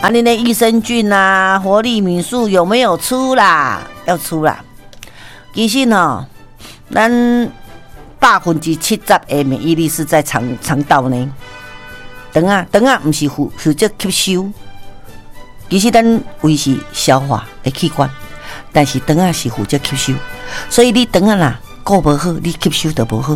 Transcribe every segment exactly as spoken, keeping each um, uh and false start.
啊，你的益生菌啊、活力敏素有没有出啦？要出啦。其实呢，咱百分之七十的免疫力是在肠肠道呢。肠啊，肠啊，不是负负责吸收。其实咱胃是消化的器官，但是肠啊是负责吸收。所以你肠啊啦顾不好，你吸收就不好。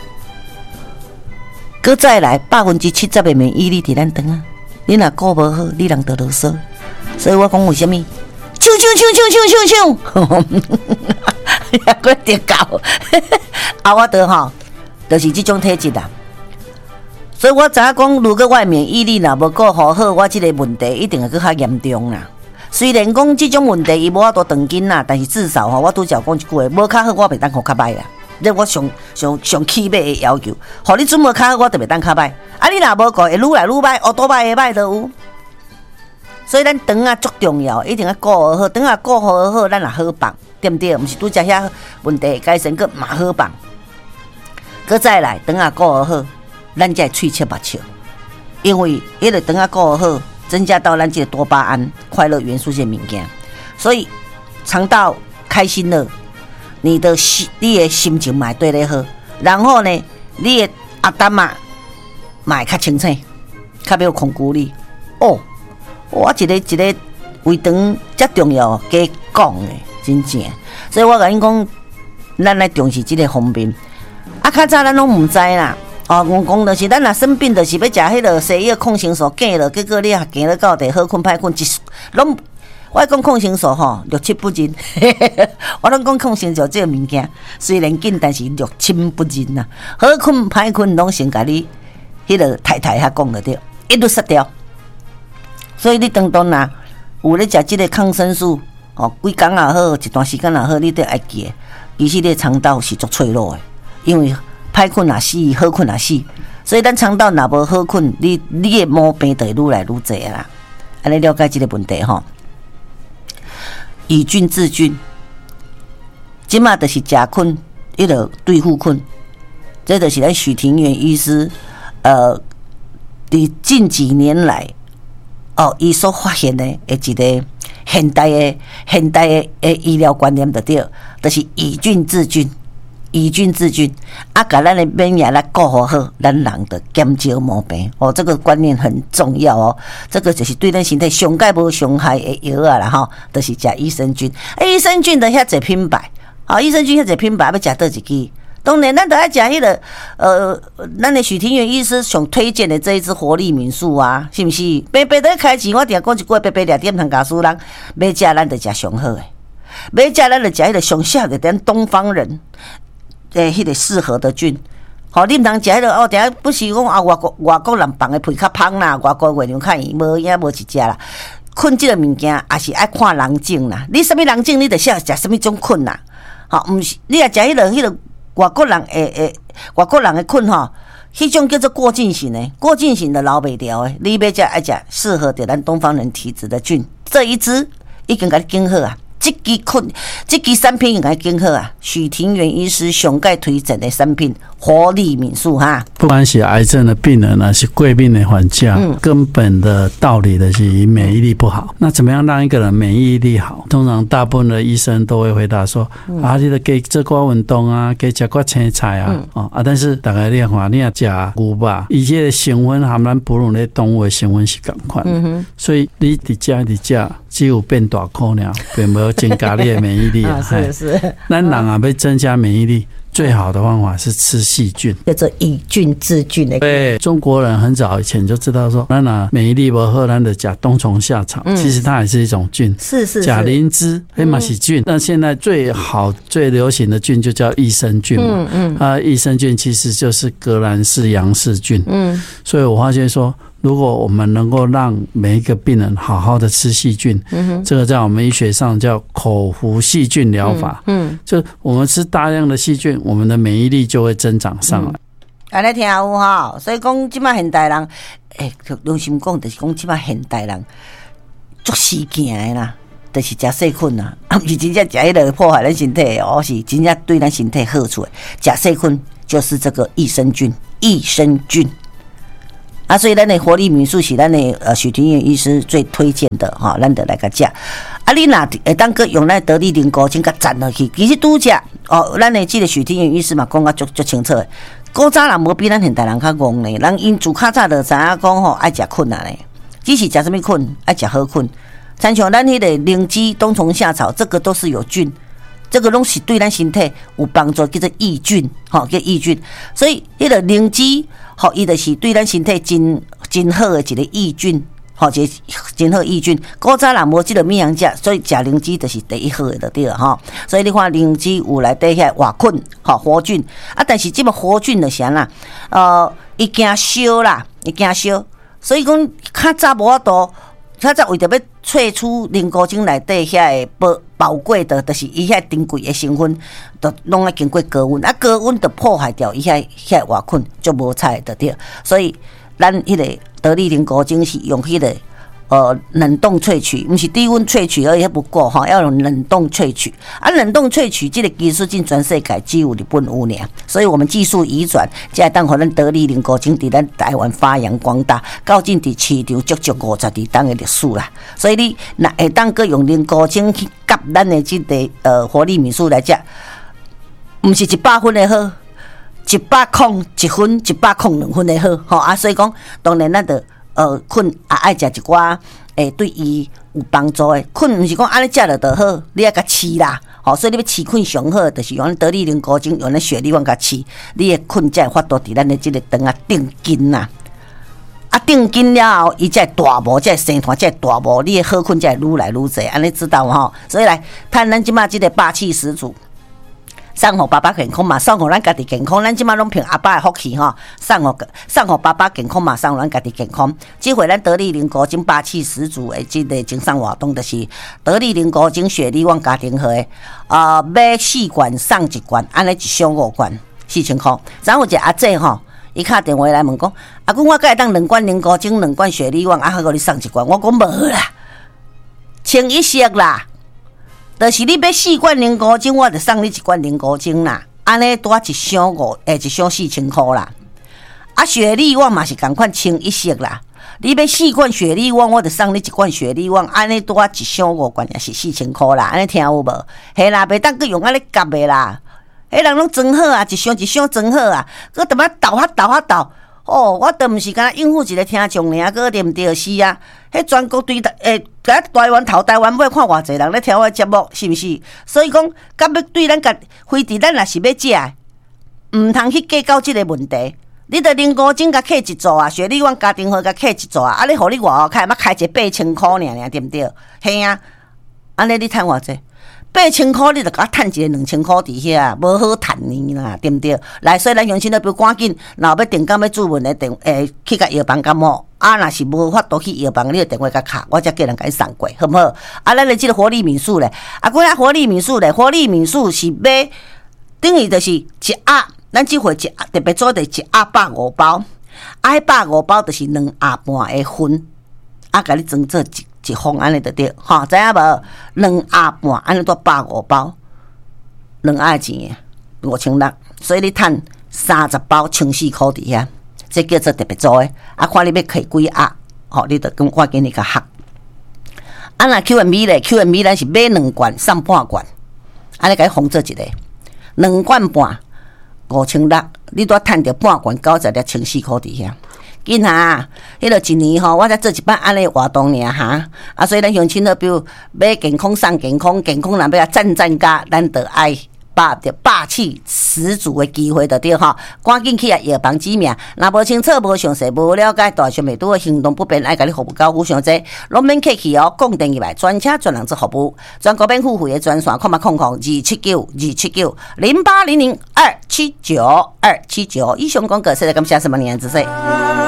搁再来，百分之七十的免疫力伫咱肠啊，你若顾不好，你人就啰嗦。所以我讲为什么？啾啾啾啾啾啾啾，还过跌高，啊，我得吼，就是这种体质啦。所以我知影讲，如果我的免疫力若无够好好，我这个问题一定会更较严重啦。虽然讲这种问题伊无法度断根啦，但是至少吼，我拄则讲一句话，无较好，我袂当互较歹啦。这我上上上起码的要求，互你准无较好，我就袂当较歹。啊，你若无顾，会愈来愈歹，学多歹的歹都有。所以咱肠啊足重要，一定要顾好，肠啊顾好好，咱也好放，对不对？毋是拄则遐问题改善个嘛好放。搁再来，肠啊顾好，咱才会喙切目笑，因为迄个肠啊顾好，增加到咱这个多巴胺、快乐元素这物件，所以肠道开心了，你的心、你的心情嘛对咧好，然后呢，你的阿胆啊嘛会较清醒，较没有恐惧力哦。我一个一个胃肠遮重要，加讲诶，真正。所以我甲恁讲，咱来重视这个方面。啊，较早咱拢毋知啦。哦，我讲就是咱若生病，就是要食迄个西药抗生素，假了，结果你也行了到地好困歹困，一拢我讲抗生素吼，六七不认。我拢讲抗生素这个物件，虽然紧，但是六七不认呐。好困歹困，拢先甲你迄个太太遐讲了对，一律杀掉。所以你当当啦，有咧食即个抗生素，哦，几工也好，一段时间也好，你都爱记。其实你的肠道是足脆弱的，因为歹困也死，好困也死。所以咱肠道若无好困，你你的毛病就会愈来愈济啦。安尼了解即个问题吼，以菌治菌，即马就是食菌，迄个对付菌，这就是咱许庭元医师，呃，伫近几年来。哦，伊所发现的一个现代的现代的诶医疗观念，就对，就是以菌治菌，以菌治菌，啊，甲咱的免疫力顾好好，咱人就减少毛病。哦，这个观念很重要哦。这个就是对咱身体上界无伤害的药啊啦吼，就是食益生菌。啊，益生菌的遐侪品牌，啊，益生菌遐侪品牌，要食倒一支。当然，咱都爱食迄个，呃，咱的许庭元医师上推荐的这一支活力敏素啊，是毋是？白白在开钱，我定讲一句，白白掠点通教书人，要食咱就食上好的，要食咱就食迄个上适合咱东方人，诶，迄个适合的菌。好，你毋通食迄个哦，定不是讲啊，外国外国人放的皮较芳啦，外国月亮较圆，无影无一只啦。菌这个物件也是爱看人种啦，你什么人种，你就适合食什么种菌啦。好，毋是你若食迄个迄个。外国人诶诶，外国人的菌吼，迄种叫做过境型的，过境型的老袂掉诶，你要食爱食适合的咱东方人体质的菌，这一支已经甲你拣好啊，这支菌，这支产品已经甲你拣好啊。许庭元医师上界推荐的产品活力敏素哈， 不管是癌症的病人呢，是贵病的患者，嗯、根本的道理的是免疫力不好。那怎么样让一个人免疫力好？通常大部分的医生都会回答说：嗯、啊，你得给做寡运动啊，给食寡青菜啊，嗯、哦啊。但是大概你看，你也食牛肉，伊这个成分含咱哺乳类动物的成分是同款，嗯、所以你伫食伫食，只有变大颗尔，并没有增加你的免疫力啊。 是是， 咱人啊要增加免疫力。最好的方法是吃细菌， 叫做以菌治菌的。 对，中国人很早以前就知道说，咱啊免疫力不好，咱的甲冬虫夏草，嗯、其实它也是一种菌， 是是是甲磷脂，黑马喜菌。那、嗯、现在最好最流行的菌就叫益生菌嘛，嗯嗯，啊，益生菌其实就是革兰氏杨氏菌，嗯，所以我发现说。如果我们能够让每一个病人好好的吃细菌，嗯、这个在我们医学上叫口服细菌疗法。嗯，嗯就我们吃大量的细菌，我们的免疫力就会增长上来。 安尼听有哈，所以讲即摆现代人，诶、欸，良心讲，就是讲即摆现代人足死惊的啦，就是食细菌啦，啊，不是真正食迄个破坏咱身体，而是真正对咱身体好处的。食细菌就是这个益生菌，益生菌。 啊，所以咱的活力民宿是咱的呃许廷元医师最推荐的哈，咱得来个食。啊，你若会当个用咱得力灵菇精甲赞落去，其实拄只哦，咱的这个许廷元医师嘛讲啊足足清楚的。古早人无比咱现代人较戆呢，人因自较早就知影讲吼爱食困啊咧，只是食什么困，爱食好困。参像咱迄个灵芝、冬虫夏草，这个都是有菌，这个拢是对咱身体有帮助，叫做益菌，吼，叫益菌。所以迄个灵芝，吼，伊就是对咱身体真真好的一个益菌，吼，一个真好益菌。古早人无即个物样食，所以食灵芝就是第一好的就对了吼。所以你看灵芝有内底遐活菌，吼，活菌啊，但是即个活菌就啥啦，呃，伊惊烧啦，伊惊烧，所以讲较早无法度。较早为着要萃取灵菇精内底遐个宝宝贵的，就是伊遐珍贵的成分，都拢要经过高温，啊高温就破坏掉伊遐遐活菌，就无菜的对。所以咱迄个得力灵菇精是用迄个呃冷冻萃取，不是低温萃取而已，还不够哈，要用冷冻萃取。啊，冷冻萃取这个技术进全世界只有日本有呢，所以我们技术移转，才会当互咱得力灵菇精伫咱台湾发扬光大，到今伫市场足足五十二档的历史啦。所以你若会当个用灵菇精去夹咱的这个呃活力民宿来食，毋是一百分的好，一百空一分，一百空两分的好，吼啊！所以讲，当然咱得。呃，困也爱食一寡，诶，对伊有帮助诶。困毋是讲安尼食了就好，你要甲饲啦，吼、哦，所以你要饲困上好，就是用得力灵菇精，用咱雪力旺甲饲，你诶困才会发度伫咱诶即个肠啊定根呐。啊，定根了后，伊才会大毛，才会生团，才会大毛，你诶好困才会愈来愈侪，安尼知道吼？所以来趁咱即马即个霸气十足。送互爸爸健康嘛，送互咱家己健康。咱即马拢凭阿爸的福气吼，送互送互爸爸健康嘛，送互咱家己健康。这回咱得力灵菇精霸气十足的这个精商活动，就是得力灵菇精雪力旺家庭号的，呃，买四罐送一罐，安尼一箱五罐，四千块。昨有一个阿姐吼，伊敲电话来问讲，阿公我敢会当两罐灵菇精，两罐雪力旺，啊，好，互你送一罐。我讲无啦，清一色啦。就是你买四罐灵菇精，我就送你一罐灵菇精啦。安尼多一箱五，诶，一箱四千块啦。啊，雪力旺嘛是共款清一色啦。你买四罐雪力旺，我就送你一罐雪力旺。安尼多一箱五罐也是四千块啦。安尼听有无？嘿啦，袂当去用安尼夹的啦。迄人拢装好啊，一箱一箱装好啊，佮特别倒啊倒啊倒。哦，我都毋是敢若应付一个听众尔，佮对毋对？是啊，迄全国对诶，甲台湾头台湾尾看偌济人咧听我节目，是毋是？所以讲，甲要对咱家，非得咱若是要食，毋通去计较即个问题。你着灵菇精甲客一组啊，雪力旺家庭号甲客一组啊，啊，你互你外号开，嘛开一八千箍尔尔，对毋对？嘿啊，安尼你趁偌济？八千块你就甲趁一个两千块伫遐，无好趁呢啦，对毋对？来，所以咱乡亲都不要赶紧，若要订购要注文的电，诶，去甲药房敢好？啊，若是无法度去药房，你就电话甲卡，我才叫人甲你送过，好毋好？啊，咱的即个活力民宿咧，啊，过来活力民宿咧，活力民宿是买，等于就是一盒，咱即回一特别做的一盒百五包，啊，迄百五包就是两盒半的份，啊，甲你装做一。一封安尼就对，吼，知影无？两盒半，安尼多百五包，两盒钱五千六，所以你趁三十包千四块伫遐，这叫做特别做诶。啊，看你要开几盒，吼，你就跟我给你个合。啊，那 Q M B 咧 ，Q M B 咱是买两罐送半罐，安尼甲伊封做一个，两罐半五千六，你多趁着半罐九十粒千四块伫遐。紧哈，迄个一年吼，我才做一摆安尼活动尔哈，啊，所以咱乡亲都比如买健康送健康，健康若要赞赞加，咱得爱把着霸气十足的机会就对吼，赶紧去啊药房指名，若无清楚、无详细、无了解，大小妹拄行动不便，爱甲你服务到非常济，拢免客气哦，讲电入来，专车专人之服务，全国免付费的专线，空八空空二七九二七九零八零零二七九二七九，以上广告，谢谢感谢什么年之岁。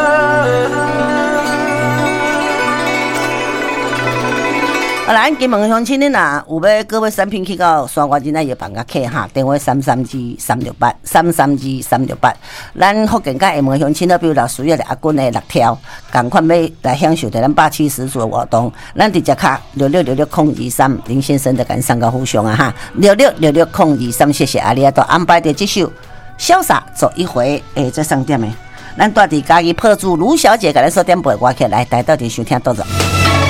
啊，咱金门乡亲恁呐，有要各位产品去到山外真爱药房甲客哈，电话三三二三六八三三二三六八。咱福建甲厦门乡亲都比如若需要阿军的六条，共款要来享受着咱霸气十足的活动，咱直接卡六六六六空二三林先生的感上个互相啊哈，六六六六空二三，谢谢阿里阿多安排的这首潇洒走一回，诶，在上点的。 咱住伫嘉义破主卢小姐，甲咱说点背歌曲来，带到底收听到着。